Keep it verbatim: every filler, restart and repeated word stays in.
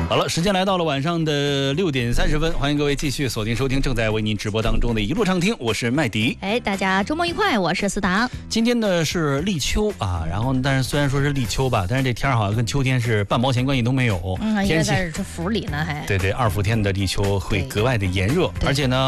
好了，时间来到了晚上的六点三十分，欢迎各位继续锁定收听正在为您直播当中的一路畅听，我是麦迪。 哎，大家周末愉快，我是思达。 今天呢是立秋啊，然后但是虽然说是立秋吧，但是这天好像跟秋天是半毛钱关系都没有。 嗯， 天气在这府里呢，还对对，二伏天的立秋会格外的炎热，而且呢。